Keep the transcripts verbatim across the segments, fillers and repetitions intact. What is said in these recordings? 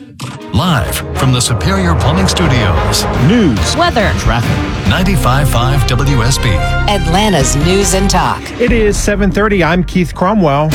Live from the Superior Plumbing Studios. News, weather, traffic. ninety-five point five W S B. Atlanta's News and Talk. It is seven thirty. I'm Keith Cromwell.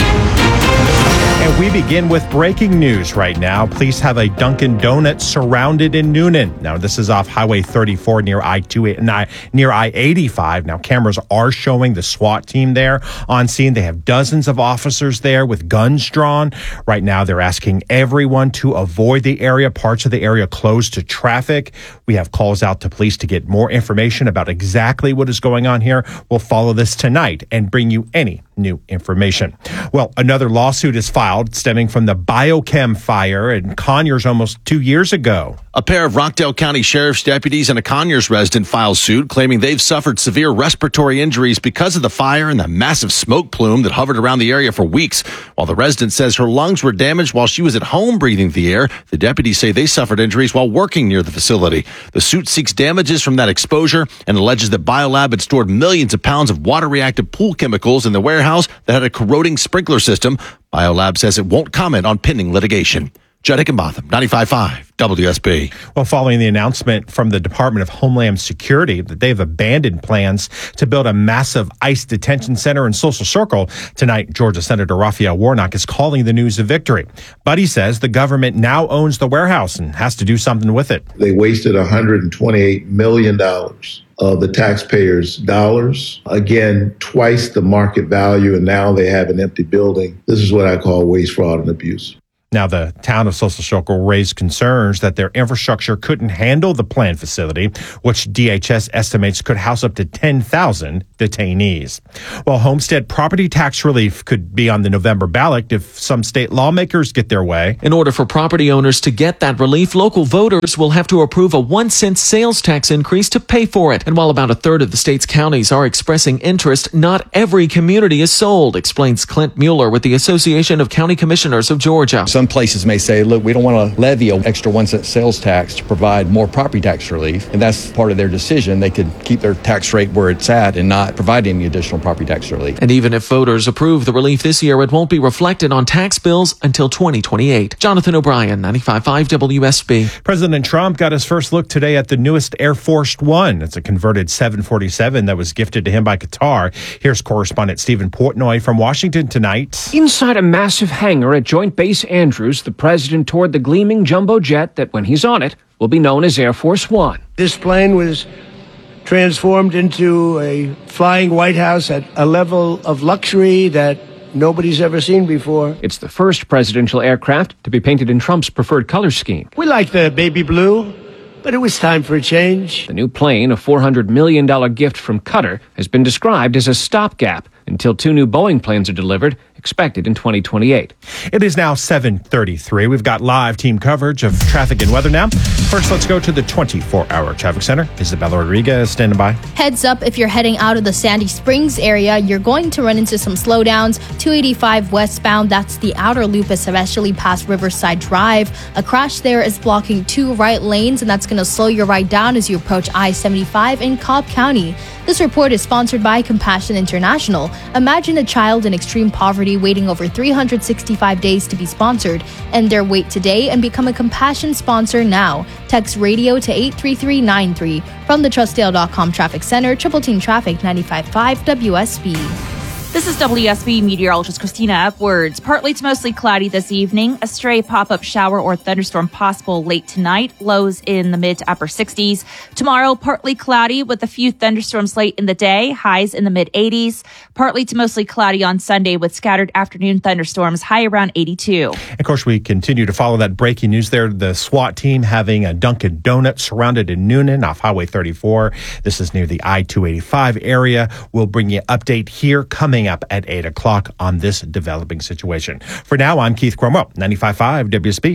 And we begin with breaking news right now. Police have a Dunkin' Donuts surrounded in Newnan. Now, this is off Highway thirty-four near I two near I eighty-five. Now, cameras are showing the SWAT team there on scene. They have dozens of officers there with guns drawn. Right now, they're asking everyone to avoid the area. Parts of the area closed to traffic. We have calls out to police to get more information about exactly what is going on here. We'll follow this tonight and bring you any new information. Well, another lawsuit is filed stemming from the Biochem fire in Conyers almost two years ago. A pair of Rockdale County Sheriff's deputies and a Conyers resident filed suit claiming they've suffered severe respiratory injuries because of the fire and the massive smoke plume that hovered around the area for weeks. While the resident says her lungs were damaged while she was at home breathing the air, the deputies say they suffered injuries while working near the facility. The suit seeks damages from that exposure and alleges that Biolab had stored millions of pounds of water-reactive pool chemicals in the warehouse that had a corroding sprinkler system. Biolab says it won't comment on pending litigation. Judd Hickenbotham, ninety-five point five W S B. Well, following the announcement from the Department of Homeland Security that they've abandoned plans to build a massive ICE detention center in Social Circle, tonight Georgia Senator Raphael Warnock is calling the news a victory. But he says the government now owns the warehouse and has to do something with it. They wasted one hundred twenty-eight million dollars of the taxpayers' dollars. Again, twice the market value, and now they have an empty building. This is what I call waste, fraud, and abuse. Now, the town of Social Circle raised concerns that their infrastructure couldn't handle the planned facility, which D H S estimates could house up to ten thousand detainees. Well, homestead property tax relief could be on the November ballot if some state lawmakers get their way. In order for property owners to get that relief, local voters will have to approve a one cent sales tax increase to pay for it. And while about a third of the state's counties are expressing interest, not every community is sold, explains Clint Mueller with the Association of County Commissioners of Georgia. Some places may say, look, we don't want to levy an extra one cent sales tax to provide more property tax relief. And that's part of their decision. They could keep their tax rate where it's at and not provide any additional property tax relief. And even if voters approve the relief this year, it won't be reflected on tax bills until twenty twenty-eight. Jonathan O'Brien, ninety-five point five W S B. President Trump got his first look today at the newest Air Force One. It's a converted seven forty-seven that was gifted to him by Qatar. Here's correspondent Stephen Portnoy from Washington tonight. Inside a massive hangar at Joint Base Andrews, the president toured the gleaming jumbo jet that, when he's on it, will be known as Air Force One. This plane was transformed into a flying White House at a level of luxury that nobody's ever seen before. It's the first presidential aircraft to be painted in Trump's preferred color scheme. We like the baby blue, but it was time for a change. The new plane, a four hundred million dollars gift from Qatar, has been described as a stopgap until two new Boeing planes are delivered, expected in twenty twenty-eight. It is now seven thirty-three. We've got live team coverage of traffic and weather now. First, let's go to the twenty-four hour traffic center. Isabella Rodriguez standing by. Heads up, if you're heading out of the Sandy Springs area, you're going to run into some slowdowns. two eighty-five westbound, that's the outer loop, especially past Riverside Drive. A crash there is blocking two right lanes, and that's going to slow your ride down as you approach I seventy-five in Cobb County. This report is sponsored by Compassion International. Imagine a child in extreme poverty waiting over three hundred sixty-five days to be sponsored. End their wait today and become a Compassion sponsor now. Text radio to eight three three nine three. From the Trustdale dot com Traffic Center, Triple Team Traffic, ninety-five point five W S B. This is W S B meteorologist Christina Upwards. Partly to mostly cloudy this evening. A stray pop-up shower or thunderstorm possible late tonight. Lows in the mid to upper sixties. Tomorrow, partly cloudy with a few thunderstorms late in the day. Highs in the mid eighties. Partly to mostly cloudy on Sunday with scattered afternoon thunderstorms. High around eighty-two. Of course, we continue to follow that breaking news there. The SWAT team having a Dunkin' Donuts surrounded in Newnan off Highway thirty-four. This is near the I two eighty-five area. We'll bring you update here coming up at eight o'clock on this developing situation. For now, I'm Keith Cromwell, ninety-five point five W S B.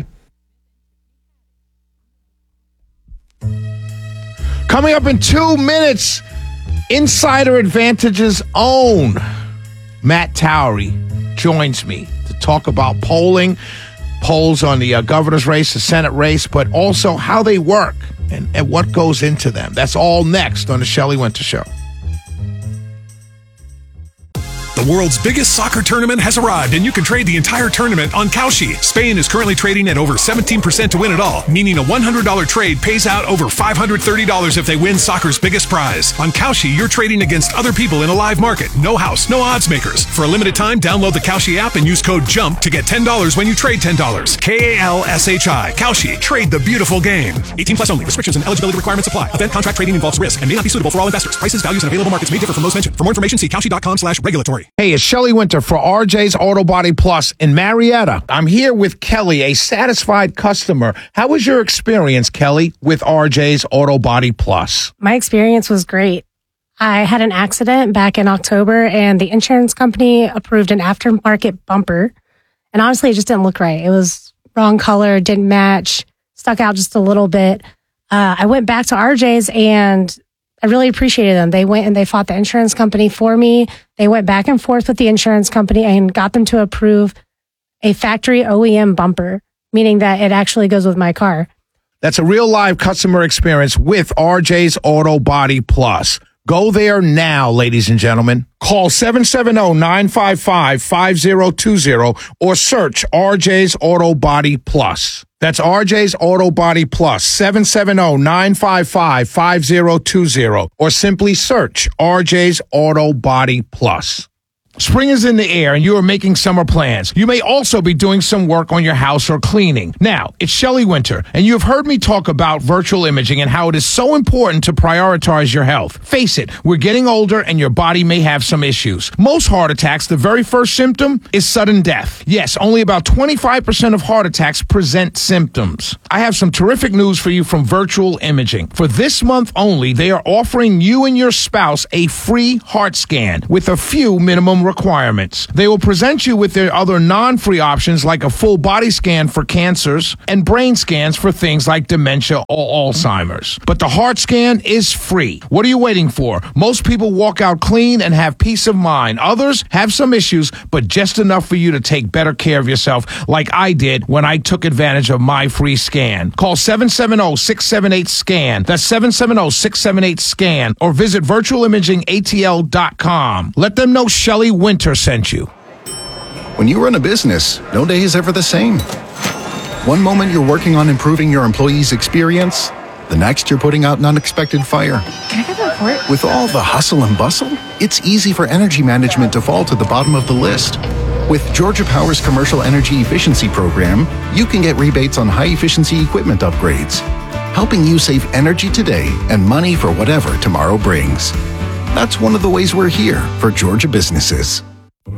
Coming up in two minutes, Insider Advantage's own Matt Towery joins me to talk about polling, polls on the uh, governor's race, the Senate race, but also how they work and, and what goes into them. That's all next on the Shelley Winter Show. The world's biggest soccer tournament has arrived, and you can trade the entire tournament on Kalshi. Spain is currently trading at over seventeen percent to win it all, meaning a one hundred dollars trade pays out over five hundred thirty dollars if they win soccer's biggest prize. On Kalshi, you're trading against other people in a live market. No house, no odds makers. For a limited time, download the Kalshi app and use code JUMP to get ten dollars when you trade ten dollars. K A L S H I. Kalshi. Trade the beautiful game. eighteen plus only. Restrictions and eligibility requirements apply. Event contract trading involves risk and may not be suitable for all investors. Prices, values, and available markets may differ from those mentioned. For more information, see kalshi.com slash regulatory. Hey, it's Shelley Winter for R J's Auto Body Plus in Marietta. I'm here with Kelly, a satisfied customer. How was your experience, Kelly, with R J's Auto Body Plus? My experience was great. I had an accident back in October, and the insurance company approved an aftermarket bumper. And honestly, it just didn't look right. It was wrong color, didn't match, stuck out just a little bit. Uh, I went back to R J's, and I really appreciated them. They went and they fought the insurance company for me. They went back and forth with the insurance company and got them to approve a factory O E M bumper, meaning that it actually goes with my car. That's a real live customer experience with R J's Auto Body Plus. Go there now, ladies and gentlemen. Call seven seven zero, nine five five, five zero two zero or search R J's Auto Body Plus. That's R J's Auto Body Plus, seven seven zero, nine five five, five zero two zero or simply search R J's Auto Body Plus. Spring is in the air and you are making summer plans. You may also be doing some work on your house or cleaning. Now, it's Shelley Winter, and you have heard me talk about virtual imaging and how it is so important to prioritize your health. Face it, we're getting older and your body may have some issues. Most heart attacks, the very first symptom is sudden death. Yes, only about twenty-five percent of heart attacks present symptoms. I have some terrific news for you from Virtual Imaging. For this month only, they are offering you and your spouse a free heart scan with a few minimum requirements. They will present you with their other non-free options like a full body scan for cancers and brain scans for things like dementia or Alzheimer's. But the heart scan is free. What are you waiting for? Most people walk out clean and have peace of mind. Others have some issues, but just enough for you to take better care of yourself like I did when I took advantage of my free scan. Call seven seven zero, six seven eight, SCAN. That's seven seven zero, six seven eight, SCAN or visit virtual imaging A T L dot com. Let them know Shelley Winter sent you. When you run a business, no day is ever the same. One moment you're working on improving your employees' experience, the next you're putting out an unexpected fire. Can I get the report? With all the hustle and bustle, it's easy for energy management to fall to the bottom of the list. With Georgia Power's Commercial Energy Efficiency Program, you can get rebates on high-efficiency equipment upgrades, helping you save energy today and money for whatever tomorrow brings. That's one of the ways we're here for Georgia businesses.